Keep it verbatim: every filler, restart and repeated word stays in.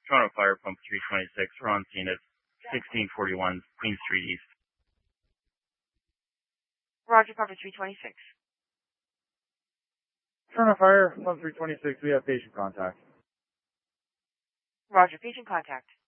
Toronto Fire Pump three twenty-six. We're on scene at sixteen forty-one Queen Street East. Roger, Pump three twenty-six. Toronto Fire Pump three twenty-six. We have patient contact. Roger, patient contact.